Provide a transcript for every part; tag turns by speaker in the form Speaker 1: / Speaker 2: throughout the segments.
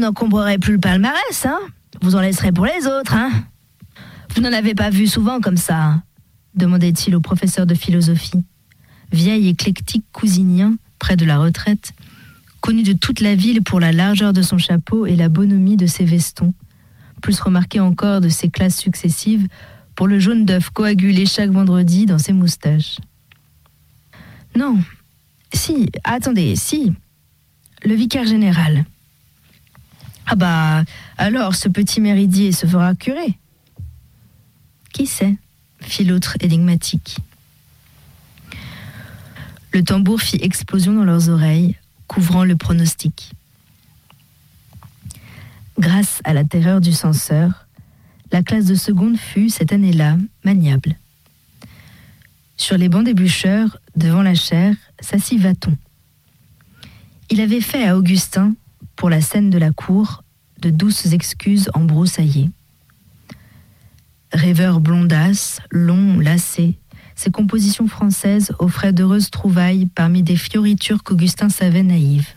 Speaker 1: n'encombrerez plus le palmarès, hein. Vous en laisserez pour les autres, hein. Vous n'en avez pas vu souvent comme ça, hein, demandait-il au professeur de philosophie, vieil éclectique cousinien, près de la retraite, connu de toute la ville pour la largeur de son chapeau et la bonhomie de ses vestons, plus remarqué encore de ses classes successives pour le jaune d'œuf coagulé chaque vendredi dans ses moustaches. Non, si, attendez, si, le vicaire général. Ah bah, alors ce petit Méridier se fera curer. Qui sait, fit l'autre énigmatique. Le tambour fit explosion dans leurs oreilles, couvrant le pronostic. Grâce à la terreur du censeur, la classe de seconde fut, cette année-là, maniable. Sur les bancs des bûcheurs, devant la chaire, s'assit Vaton. Il avait fait à Augustin, pour la scène de la cour, de douces excuses embroussaillées. Rêveur blondasse, long, lassé, ses compositions françaises offraient d'heureuses trouvailles parmi des fioritures qu'Augustin savait naïves.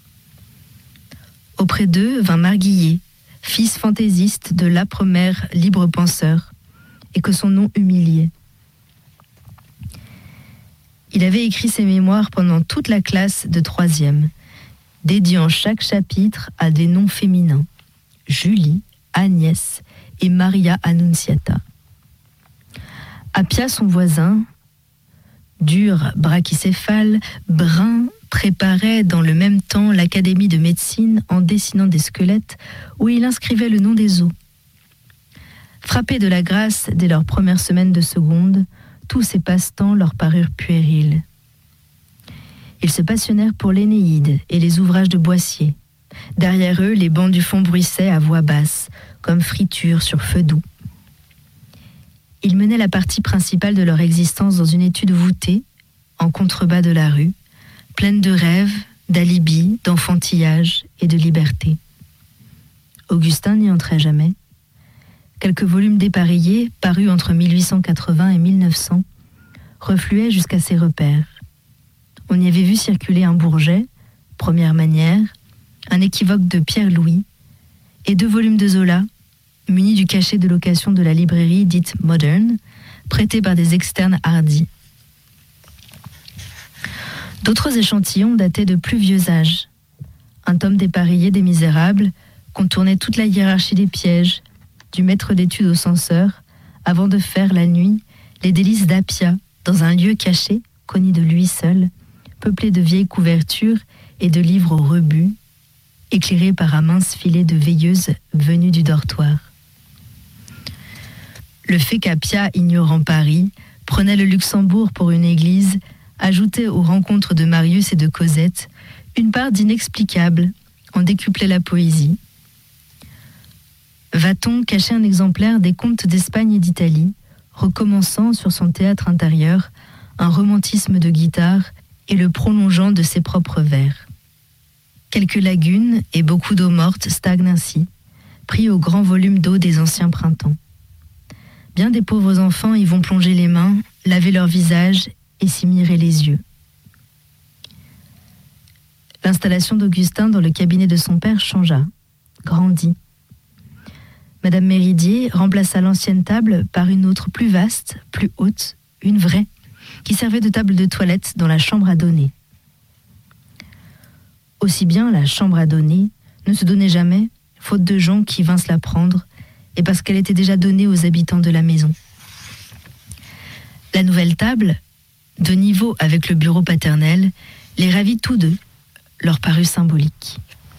Speaker 1: Auprès d'eux vint Marguillet, fils fantaisiste de l'âpre mère libre penseur, et que son nom humiliait. Il avait écrit ses mémoires pendant toute la classe de 3e, dédiant chaque chapitre à des noms féminins, Julie, Agnès et Maria Annunziata. Appia, son voisin, dur, brachycéphale, brun, préparait dans le même temps l'académie de médecine en dessinant des squelettes où il inscrivait le nom des os. Frappés de la grâce dès leur première semaine de seconde, tous ces passe-temps leur parurent puérils. Ils se passionnèrent pour l'Énéide et les ouvrages de Boissier. Derrière eux, les bancs du fond bruissaient à voix basse, comme friture sur feu doux. Ils menaient la partie principale de leur existence dans une étude voûtée, en contrebas de la rue, pleine de rêves, d'alibis, d'enfantillage et de liberté. Augustin n'y entrait jamais. Quelques volumes dépareillés, parus entre 1880 et 1900, refluaient jusqu'à ses repères. On y avait vu circuler un Bourget, Première manière, un équivoque de Pierre-Louis, et 2 volumes de Zola, munis du cachet de location de la librairie dite moderne, prêté par des externes hardis. D'autres échantillons dataient de plus vieux âges. Un tome dépareillé des Misérables contournait toute la hiérarchie des pièges, du maître d'études au censeur, avant de faire la nuit les délices d'Appia, dans un lieu caché, connu de lui seul, peuplé de vieilles couvertures et de livres au rebut, éclairé par un mince filet de veilleuses venues du dortoir. Le fait qu'Appia, ignorant Paris, prenait le Luxembourg pour une église, ajoutait aux rencontres de Marius et de Cosette une part d'inexplicable, en décuplait la poésie. Vaton cachait un exemplaire des contes d'Espagne et d'Italie, recommençant sur son théâtre intérieur un romantisme de guitare et le prolongeant de ses propres vers. Quelques lagunes et beaucoup d'eau morte stagnent ainsi, pris au grand volume d'eau des anciens printemps. Bien des pauvres enfants y vont plonger les mains, laver leur visage et s'y mirer les yeux. L'installation d'Augustin dans le cabinet de son père changea, grandit. Madame Méridier remplaça l'ancienne table par une autre plus vaste, plus haute, une vraie, qui servait de table de toilette dans la chambre à donner. Aussi bien la chambre à donner ne se donnait jamais, faute de gens qui vinssent la prendre, et parce qu'elle était déjà donnée aux habitants de la maison. La nouvelle table, de niveau avec le bureau paternel, les ravit tous deux, leur parut symbolique.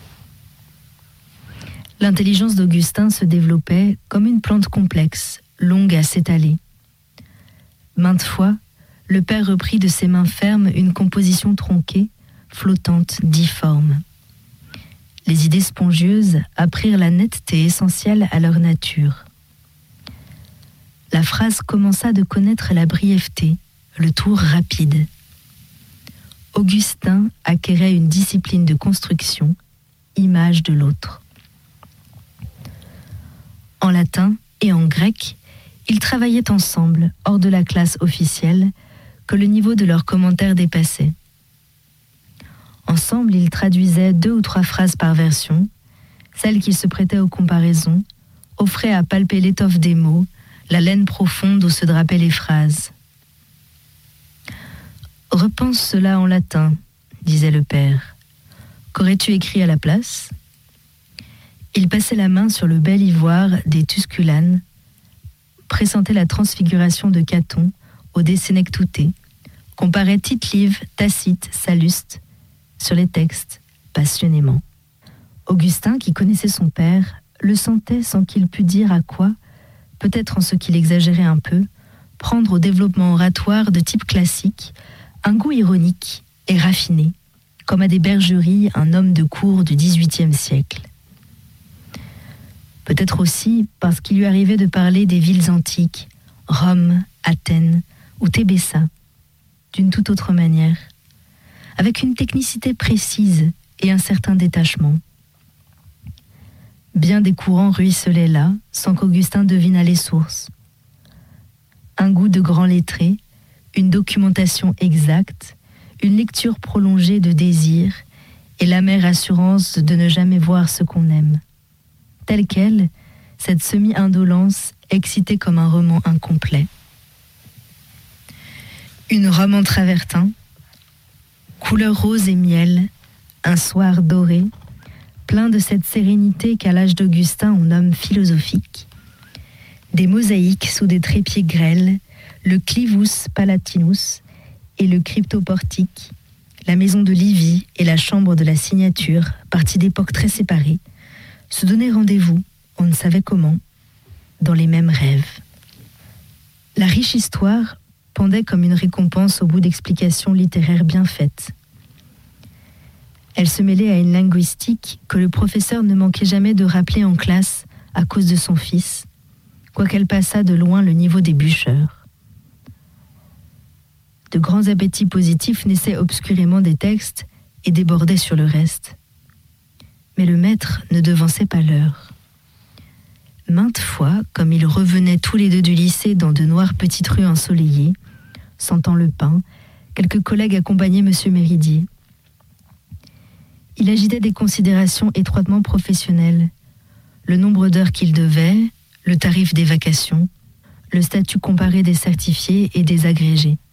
Speaker 1: L'intelligence d'Augustin se développait comme une plante complexe, longue à s'étaler. Maintes fois, le père reprit de ses mains fermes une composition tronquée, flottante, difforme. Les idées spongieuses apprirent la netteté essentielle à leur nature. La phrase commença de connaître la brièveté, le tour rapide. Augustin acquérait une discipline de construction, image de l'autre. En latin et en grec, ils travaillaient ensemble, hors de la classe officielle, que le niveau de leurs commentaires dépassait. Ensemble, ils traduisaient 2 ou 3 phrases par version, celle qui se prêtait aux comparaisons, offrait à palper l'étoffe des mots, la laine profonde où se drapaient les phrases. « Repense cela en latin, » disait le père. « Qu'aurais-tu écrit à la place ?» Il passait la main sur le bel ivoire des Tusculanes, pressentait la transfiguration de Caton au De Senectute, comparait Tite-Live, Tacite, Salluste sur les textes, passionnément. Augustin, qui connaissait son père, le sentait sans qu'il pût dire à quoi, peut-être en ce qu'il exagérait un peu, prendre au développement oratoire de type classique un goût ironique et raffiné, comme à des bergeries un homme de cour du XVIIIe siècle. Peut-être aussi parce qu'il lui arrivait de parler des villes antiques, Rome, Athènes ou Tébessa, d'une toute autre manière, avec une technicité précise et un certain détachement. Bien des courants ruisselaient là, sans qu'Augustin devinât les sources. Un goût de grand lettré, une documentation exacte, une lecture prolongée de désir et l'amère assurance de ne jamais voir ce qu'on aime. Telle quelle, cette semi-indolence excitée comme un roman incomplet. Une Rome en travertin, couleur rose et miel, un soir doré, plein de cette sérénité qu'à l'âge d'Augustin on nomme philosophique. Des mosaïques sous des trépieds grêles, le Clivus Palatinus et le cryptoportique, la maison de Livy et la chambre de la signature, parties d'époques très séparées, se donnaient rendez-vous, on ne savait comment, dans les mêmes rêves. La riche histoire pendait comme une récompense au bout d'explications littéraires bien faites. Elle se mêlait à une linguistique que le professeur ne manquait jamais de rappeler en classe à cause de son fils, quoiqu'elle passât de loin le niveau des bûcheurs. De grands appétits positifs naissaient obscurément des textes et débordaient sur le reste. Mais le maître ne devançait pas l'heure. Maintes fois, comme ils revenaient tous les deux du lycée dans de noires petites rues ensoleillées, sentant le pain, quelques collègues accompagnaient M. Méridier. Il agitait des considérations étroitement professionnelles, le nombre d'heures qu'il devait, le tarif des vacations, le statut comparé des certifiés et des agrégés.